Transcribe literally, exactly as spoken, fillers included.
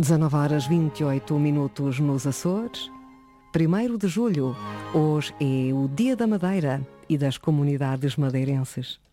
dezanove horas vinte e oito minutos nos Açores. primeiro de julho, hoje é o Dia da Madeira e das comunidades madeirenses.